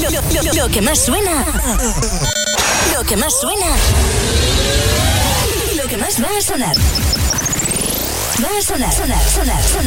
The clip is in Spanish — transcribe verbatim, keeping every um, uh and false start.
Lo, lo, lo que más suena. Lo que más suena. Lo que más va a sonar. Va a sonar, sonar, sonar, sonar.